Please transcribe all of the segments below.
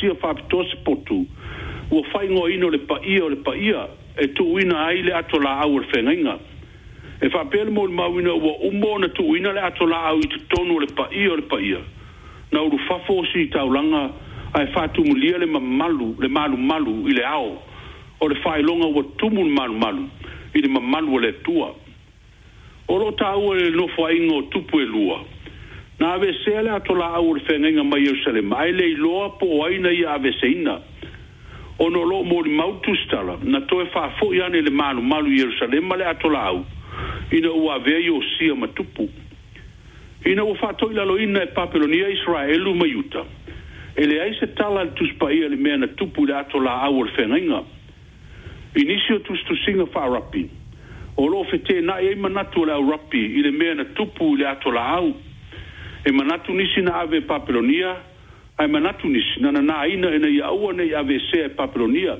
sia whapitosi potu. Ua whai ngō ino le paia e tu ina ai le ato la au le whengainga. E whapele mo le mawina ua umbo na tu ina le ato la au i te tonu le paia. Na uru whafo si taulanga ai whatu mulia le malu i le ao. O le whailonga ua tumu le malu i le mamalu le tua. O lo tau e no whaingo tupu e lua. Na ave sele ato la au le whengainga mai Jerusalem. Ai le iloa po aina i ave seina. O no lo mo le mautu stala. Na toe whafo i ane le malu i Jerusalem le ato la au. Ina ua vei o sia matupu. Ina ua whatoi lalo ina e Papelonia Israelu mai uta. E le aise tala le tuspaia le mea na tupu le ato la au le whengainga. Inisio tustusinga whaarapi. O lo fete na e manatu le au rapi i le mea na tupu le ato la au. E manatu nisi na ave Papelonia, ai manatu nisi na ina e na ia ua nei ave se e Papelonia.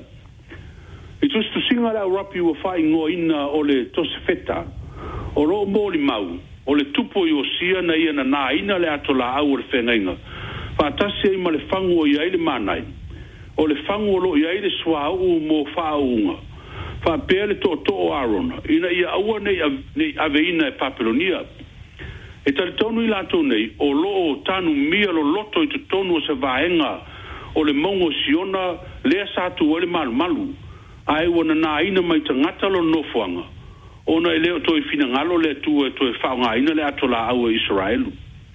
I tustusinga le au rapi ua whai ngoa ina o le tosefeta, o lo mōli mau, o le tupu i o sia na ia na ina le ato la au le whengainga. Whaatasi ai ma le whangu o iai le manai. O le whangu o lo iai le swa u mo whaunga. Whapea le to o arona. Ina ia aua nei ave ina e Papelonia. E tali tonu i lato nei, o lo o tanu mia lo loto i tu tonu o se vaenga o le mongo siona lea satu o le malu. Ai wana na ina mai tangata lo nofuanga. Ona e leo toi fina ngalo le tu e toi whaunga ina le ato la au Israelu.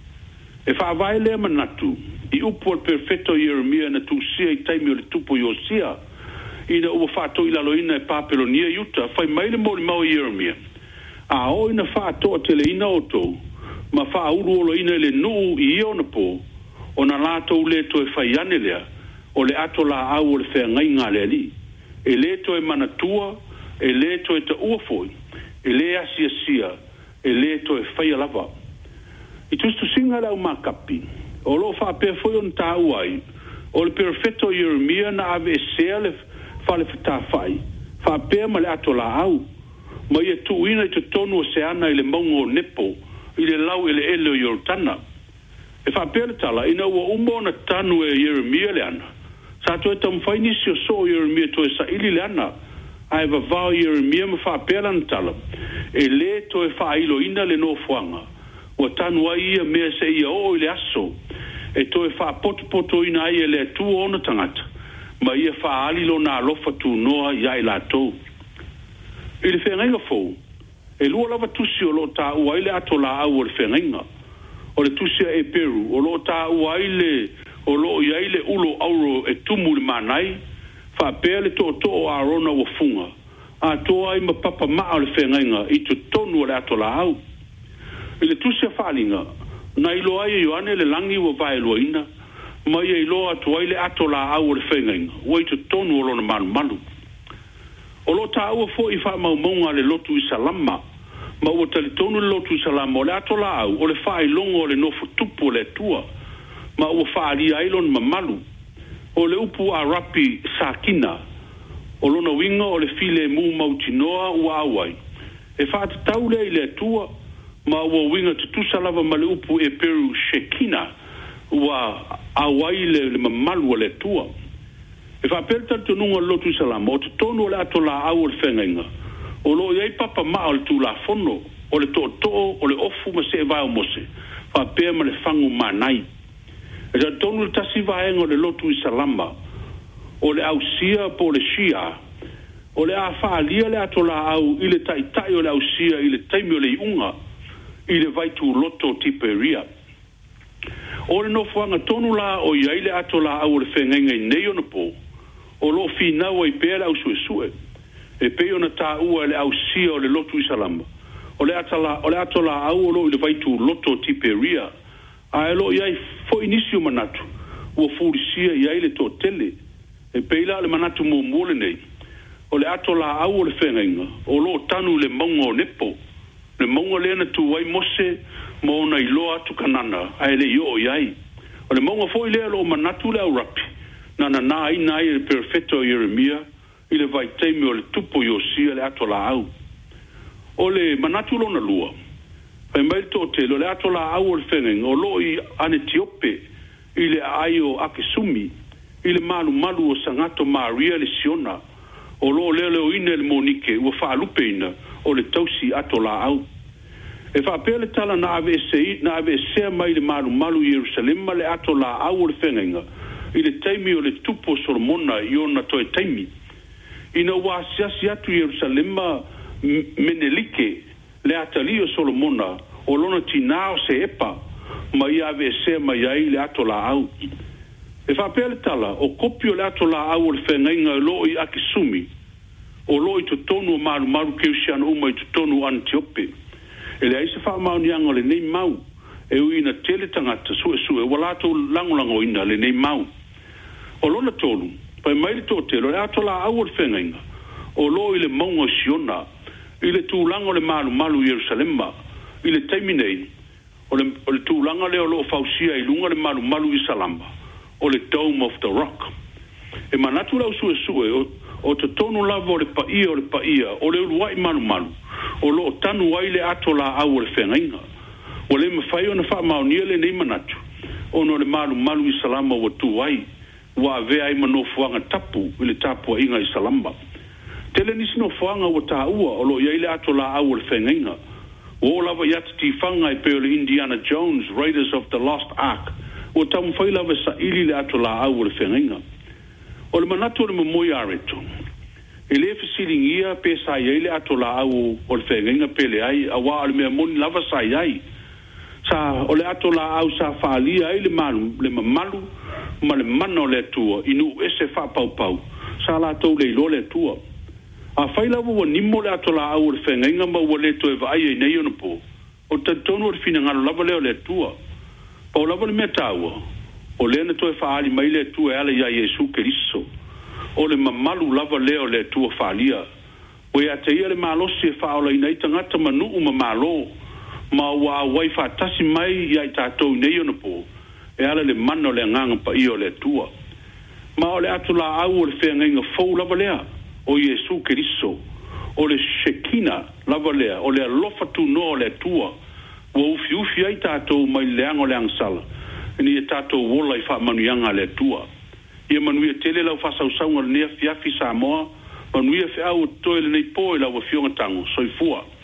E whaavai lea manatu, i upo al perfetto Jeremia na tu sia i taimi o le tupo i o sia, ina ua whāto i lalo ina e Papelonia iuta, whai maile mōli mau i Jeremia. A o ina whāto a tele ina o tō, ma whauru olo ina le nuu i iona pō, o na lātou le to e whai ane lea, o le ato la au o le whea ngai ngā lea li. E le to e manatua, e le to e ta uafoi, e le asia, e le to e whai alava. I tustu singa lau makapi, o lo whapea foi on tāu ai, o le perfetto Jeremia na ave sea le whale whatawhai, whapea ma le ato la au, ma ia tuina i te tonu o seana i le maungo nepo, i le lau i le ele o Yortana. E whapea le tala, ina ua umo na tanu e Jeremia le ana. Sa to e tam whainisi o so Jeremia to e sa ili le ana, ai vavao Jeremia ma whapea lan tala, e le to e whailo ina le no fuanga, ua tanu ai ia mea se ia o i le aso, e to e wha poto ina ai e le tu ona tangata, ma ia wha alilo na alofa tu noa ia i la tau. I le whengainga fau, e lua lava tusi o lo ta ua i le ato la au o le whengainga, o le tusia e Peru, o lo ta ua i le, o lo ia i le ulo auro e tumu le manai, wha pēle to o arona ua funga, a toa i ma papa maa o le whengainga i tu tonu o le ato la au. I le tusia whalinga, na ilo ai e yoane le langi wa vai loa ina, ma ia ilo atu ai le ato la au o le whengainga, ua i tu tonu o lona malu. O lo ta ua fo i wha maumonga le lotu i salama, ma ua tali tonu le lotu i salama o le ato la au, o le wha ilongo o le nofu tupu o le tua, ma ua wha alia ailon mamalu, o le upu a rapi sakina, o lona winga o le file mu mautinoa ua awai, e wha atatau le i le tua, ma ua winga tutusa lava ma le upu e Peru Shekina ua awai le mamalu o le tua. E whapelta tununga lotu i salama, o te tonu o le ato la au o le whengainga, o lo iei papa maa o le tū la fono, o le to'o, o le ofu ma se e vai o mose, whapea ma le whangu manai. E ta tonu le tasi vaenga o le lotu i salama, o le au sia po le shia, o le a whaalia le ato la au i le taitai o le au sia i le taimi o le iunga, i le vaitu loto tiperia. O le nofuanga tonu la o iai le ato la au le whengainga i nei ona po, o lo finau ai pēra au sue, e peo na tā ua le au sia o le lotu i salama. O le ato la au o lo i le vaitu loto tiperia, a e lo iai fo inisio manatu, ua furisia iai le tō tele, e peila le manatu mo mole nei, o le ato la au o le whengainga, o lo tanu le maunga o nepo, le maunga lena tu wai mose mo na iloa tu kanana ai le yo iai o le maunga foi le lo manatu le au rapi na ina i le perfetto Jeremia i le vai teimi o le tupo Iosia le ato la au o le manatu lo na lua pai mai to te lo le ato la au o le whengenga o lo i ane tiope i le ai o ake sumi i le malu o sangato Maria le siona o lo leo ina le Monike ua whaalupe ina o le tausi ato la au. E whaapea le tala na ave sea mai le malu Jerusalema le ato la au o le whengainga i le taimi o le tupo Solomona i ona toe taimi. Ina ua siasi atu Jerusalema menelike le atali o Solomona o lona tinao se epa ma i ave sea mai ai le ato la au. E whaapea le tala o kopio le ato la au o le whengainga lo i akisumi o lo i tutonu o malu keusiana uma i tutonu Antiope. E le aise wha maunianga le nei mau e uina tele tangata sue walato langolango ina le nei mau. O lona tolu, pai mai le tōtelo le ato la au o le whengainga o lo i le maunga siona i le tūlanga le malu Jerusalema i le taiminei o le tūlanga leo lo fausia i lunga le malu i Salamba o le Dome of the Rock. E manatu lau sue o te tonu lava o le paia o le uruai malu o lo tanu ai le ato la au o le whengainga o le mawhai o na wha maunia le nei manatu o no le malu i Salamba wa tu ai wa vea ai manofuanga tapu i le tapua inga i Salamba. Tele nisi no fuanga wa ta ua o lo iai le ato la au o le whengainga o lava yata tifanga i peo le Indiana Jones Raiders of the Lost Ark o tamu whai lava sa ili le ato la au o le whengainga o le manatu o le mamoi areto e le fesilingia pe sa iai le ato la au o le whengainga pele ai a wa o le mea moni lava sa iai sa o le ato la au sa whaalia ai le mamalu ma le mana o le atua inu ese wha pau sa la tau le ilo le atua a whailawa wa nimo le ato la au o le whengainga ma ua le toe wa ai e nei ona po o tatonu o le fina ngalo lava leo le atua pa o lava le mea taua o le ana toe whaali mai le atua e ala ia Jesu Keriso o le mamalu lava leo le atua whaalia o e ate ia le malosi e whaola ina i tangata manu ma malo ma ua wai whaatasi mai ia i tātou nei ona po e ala le mano le nganga pa i o le atua ma o le ato la au o le whengainga fau lava lea o Jesu Keriso o le Shekina lava lea o le alofa tu no le atua ua ufi ai tātou mai leanga o le angsala ni e tātou wola i wha manuianga le atua ia manuia tele lau whasausaunga le nea fiafi Samoa manuia fe au toe le nei po i lau wa fionga tango soifua